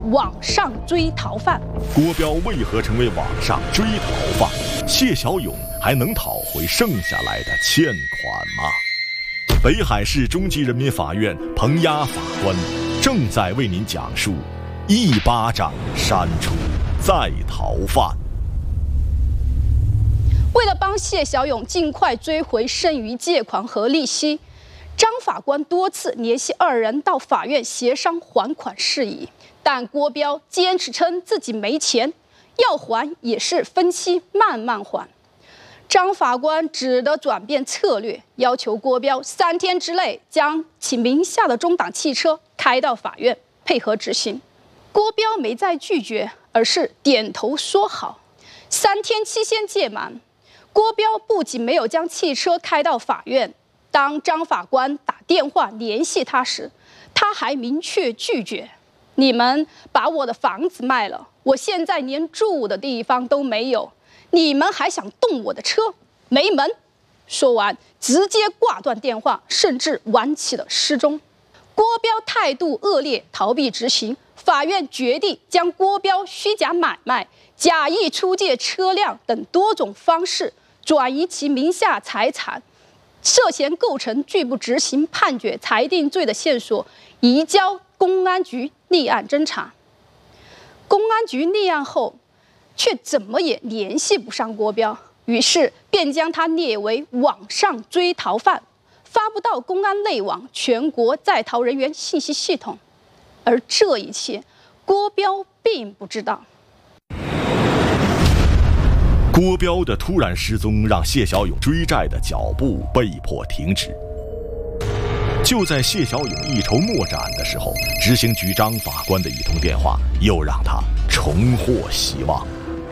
网上追逃犯。 郭彪为何成为网上追逃犯？谢小勇还能讨回剩下来的欠款吗？北海市中级人民法院彭押法官正在为您讲述一巴掌扇出再逃犯。 为了帮谢小勇尽快追回剩余借款和利息，张法官多次联系二人到法院协商还款事宜，但郭彪坚持称自己没钱，要还也是分期慢慢还。张法官只得转变策略，要求郭彪3天之内将其名下的中档汽车开到法院配合执行。郭彪没再拒绝，而是点头说好。3天期限届满，郭彪不仅没有将汽车开到法院，当张法官打电话联系他时，他还明确拒绝：“你们把我的房子卖了，我现在连住的地方都没有，你们还想动我的车？没门！”说完，直接挂断电话，甚至玩起了失踪。郭彪态度恶劣，逃避执行。法院决定将郭彪虚假买卖、假意出借车辆等多种方式转移其名下财产，涉嫌构成拒不执行判决裁定罪的线索移交公安局立案侦查。公安局立案后，却怎么也联系不上郭彪，于是便将他列为网上追逃犯，发布到公安内网全国在逃人员信息系统。而这一切，郭彪并不知道。 郭彪的突然失踪让谢小勇追债的脚步被迫停止。就在谢小勇一筹莫展的时候，执行局张法官的一通电话又让他重获希望。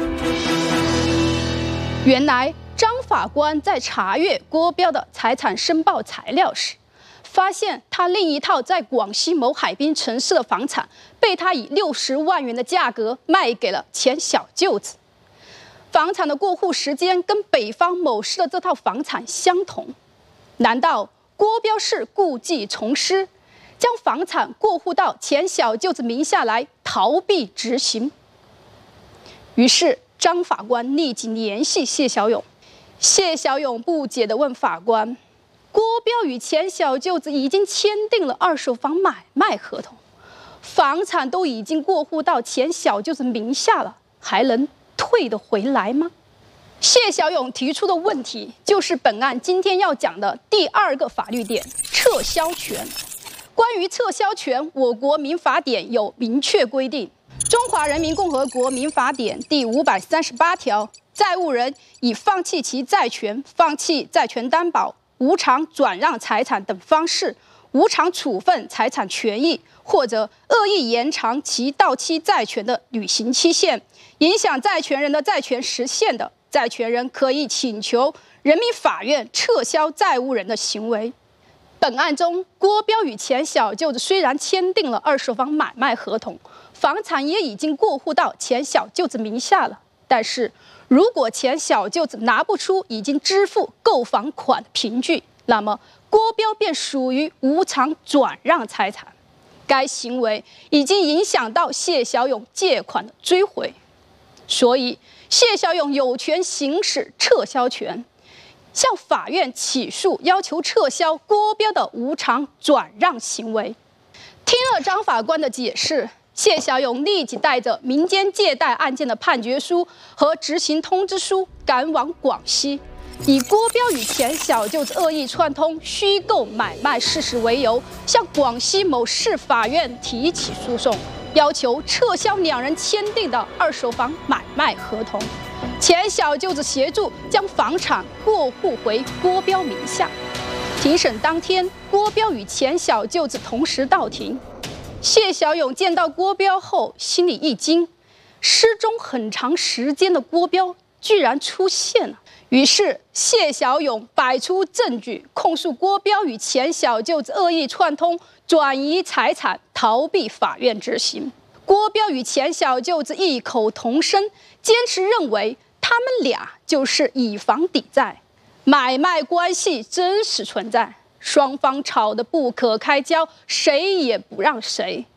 原来张法官在查阅郭彪的财产申报材料时，发现他另一套在广西某海滨城市的房产被他以60万元的价格卖给了前小舅子。房产的过户时间跟北方某市的这套房产相同，难道郭彪是故技重施，将房产过户到前小舅子名下来逃避执行？于是张法官立即联系谢小勇。谢小勇不解地问法官：“郭彪与前小舅子已经签订了2手房买卖合同，房产都已经过户到前小舅子名下了，还能退得回来吗？”谢小勇提出的问题就是本案今天要讲的第2个法律点——撤销权。关于撤销权，我国民法典有明确规定，《中华人民共和国民法典》第538条，债务人以放弃其债权、放弃债权担保、无偿转让财产等方式，无偿处分财产权益，或者恶意延长其到期债权的履行期限，影响债权人的债权实现的，债权人可以请求人民法院撤销债务人的行为。本案中，郭彪与前小舅子虽然签订了2手房买卖合同，房产也已经过户到前小舅子名下了，但是如果前小舅子拿不出已经支付购房款的凭据，那么郭彪便属于无偿转让财产，该行为已经影响到谢小勇借款的追回，所以谢小勇有权行使撤销权，向法院起诉，要求撤销郭彪的无偿转让行为。听了张法官的解释，谢小勇立即带着民间借贷案件的判决书和执行通知书赶往广西，以郭彪与前小舅子恶意串通、虚构买卖事实为由，向广西某市法院提起诉讼，要求撤销2人签订的2手房买卖合同，前小舅子协助将房产过户回郭彪名下。庭审当天，郭彪与前小舅子同时到庭。谢小勇见到郭彪后，心里一惊，失踪很长时间的郭彪居然出现了。于是谢小勇摆出证据，控诉郭彪与前小舅子恶意串通，转移财产，逃避法院执行。郭彪与前小舅子异口同声，坚持认为他们俩就是以房抵债，买卖关系真实存在，双方吵得不可开交，谁也不让谁。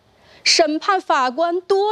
审判法官多